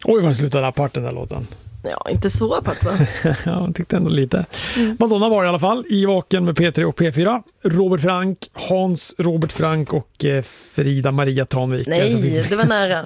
Oj, vad den slutade apart den där låten. Ja, inte så apart va? Ja, jag tyckte ändå lite. Madonna var i alla fall i Vaken med P3 och P4. Robert Frank, Hans Robert Frank och Frida Maria Tranvik. Nej, det var nära.